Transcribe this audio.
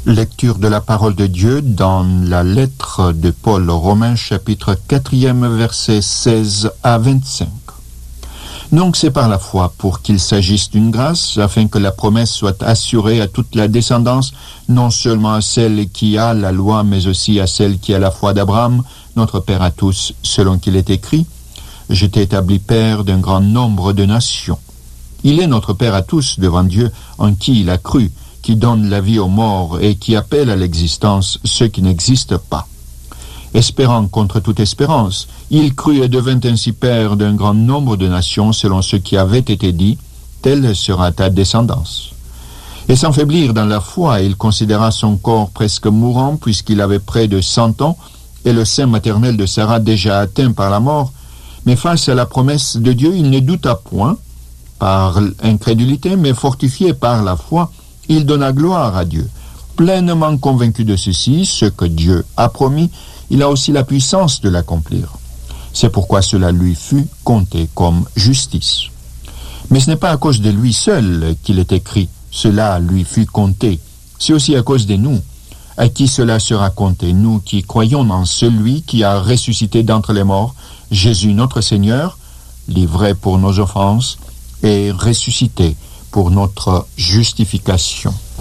Lecture de la parole de Dieu dans la lettre de Paul aux Romains, chapitre 4, versets 16 à 25. Donc c'est par la foi pour qu'il s'agisse d'une grâce, afin que la promesse soit assurée à toute la descendance, non seulement à celle qui a la loi, mais aussi à celle qui a la foi d'Abraham, notre Père à tous, selon qu'il est écrit « Je t'ai établi Père d'un grand nombre de nations ». Il est notre Père à tous devant Dieu, en qui il a cru, qui donne la vie aux morts et qui appelle à l'existence ceux qui n'existent pas. Espérant contre toute espérance, il crut et devint ainsi père d'un grand nombre de nations selon ce qui avait été dit, telle sera ta descendance. Et sans faiblir dans la foi, il considéra son corps presque mourant puisqu'il avait près de 100 ans et le sein maternel de Sarah déjà atteint par la mort, mais face à la promesse de Dieu, il ne douta point par incrédulité, mais fortifié par la foi, il donna gloire à Dieu. Pleinement convaincu de ceci, ce que Dieu a promis, il a aussi la puissance de l'accomplir. C'est pourquoi cela lui fut compté comme justice. Mais ce n'est pas à cause de lui seul qu'il est écrit, cela lui fut compté. C'est aussi à cause de nous, à qui cela sera compté, nous qui croyons en celui qui a ressuscité d'entre les morts, Jésus notre Seigneur, livré pour nos offenses et ressuscité pour notre justification.